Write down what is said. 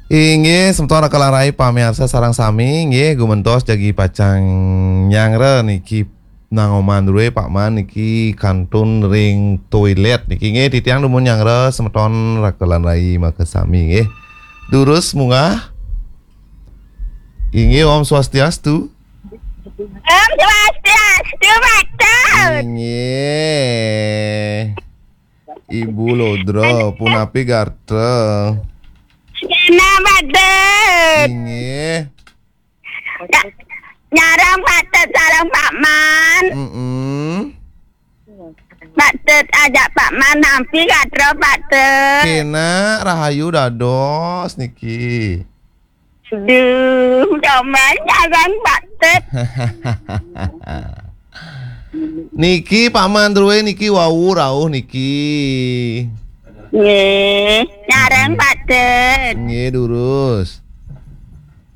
Inggih sementara kalang rai pamirsa sarang sami nggih gumentos jagi pacang nyangre niki nang oman duwe Pak Man niki kantun ring toilet niki nggih titiang dumun nyangre semeton rakalan rai maka sami nggih. Durus munggah. Inggih Om Swastiastu. Om Swastiastu betul. Inggih. Ibu Lodro punapi gartel. Kena betul. Inggih. Nyarang patut sarang Pak Man. Patut ajak Pak Man nampi katro patut. Kena rahayu dados niki. Duh, comen nyarang patut. Niki Pak Man duwe niki wau rawuh niki. Nggih, nyarang patut. Nggih durus.